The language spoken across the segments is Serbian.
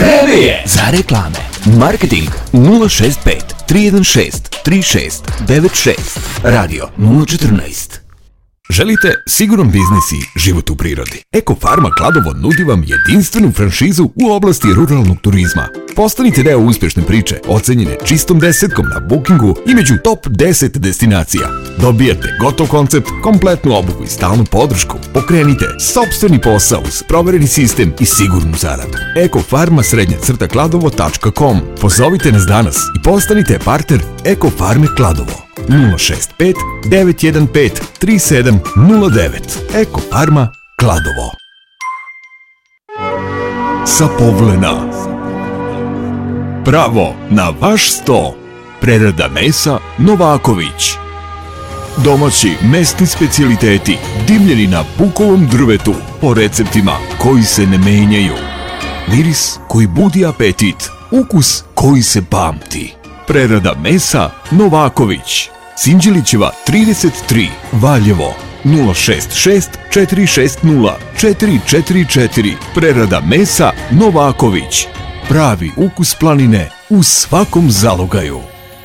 Vreme je za reklame. Marketing 065 316 3696. Radio 014. Želite siguran biznis i život u prirodi? Eko Farma Kladovo nudi vam jedinstvenu franšizu u oblasti ruralnog turizma. Postanite deo uspješne priče, ocenjene čistom desetkom na Bookingu i među top 10 destinacija. Dobijate gotov koncept, kompletnu obuku i stalnu podršku. Pokrenite sopstveni posao uz provereni sistem i sigurnu zaradu. ekofarma_kladovo.com. Pozovite nas danas i postanite partner Eko Farme Kladovo. 065 915 3709. Eko Farma Kladovo. Sapovlena. Pravo na vaš sto. Prerada mesa Novaković. Domaći mesni specijaliteti dimljeni na bukovom drvetu po receptima koji se ne menjaju. Miris koji budi apetit, ukus koji se pamti. Prerada mesa Novaković. Sinđelićeva 33, Valjevo 066 460 444. Prerada mesa Novaković. Pravi ukus planine u svakom zalogaju.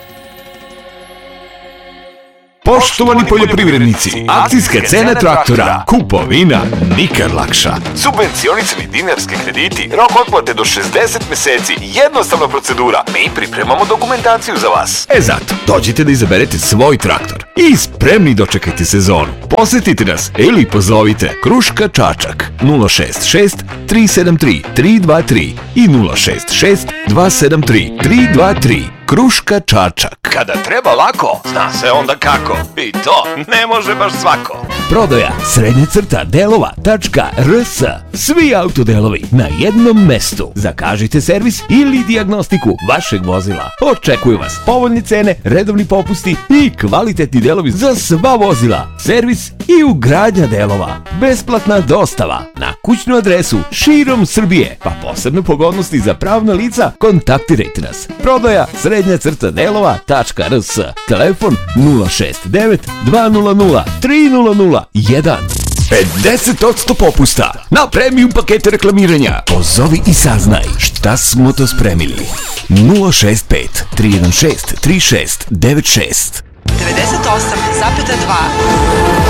Poštovani poljoprivrednici, akcijska cena traktora, kupovina nikad lakša. Subvencionisani dinarski krediti, rok otplate do 60 meseci, jednostavna procedura. Mi pripremamo dokumentaciju za vas. Zato, dođite da izaberete svoj traktor i spremni dočekajte sezonu. Posjetite nas ili pozovite Kruška Čačak 066 373 323 i 066 273 323. Kruška Čačak. Kada treba lako, zna se onda kako. I to ne može baš svako. Prodaja _delova.rs. Svi autodelovi na jednom mestu. Zakažite servis ili dijagnostiku vašeg vozila. Očekuju vas povoljne cene, redovni popusti i kvalitetni delovi za sva vozila. Servis i ugradnja delova. Besplatna dostava na kućnu adresu širom Srbije. Pa posebne pogodnosti za pravna lica, kontaktirajte nas. Prodaja _delova.rs. Telefon 069 200 3001. 50% popusta na premium pakete reklamiranja. Pozovi i saznaj šta smo to spremili. 065 316 3696. 98,2